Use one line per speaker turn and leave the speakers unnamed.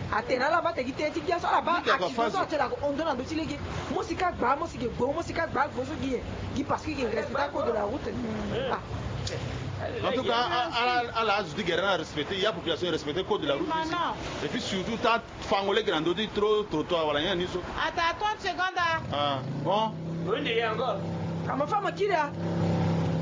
atena là-bas t'es qui bien ça là-bas accident ça là on donne un petit légué moi c'est quatre bas moi c'est bon moi c'est quatre bas gros qui parce qu'il respecte le code de la route.
En tout cas, à l'âge de guerre, respecter, il y a population respectée le code de la route ici. Et puis surtout, t'as fangolé grand dodi trop trottoir, voilà, il y a un nisso.
Attends 30 secondes.
Ah, bon.
Oui, il y a encore. Ma femme qui est là?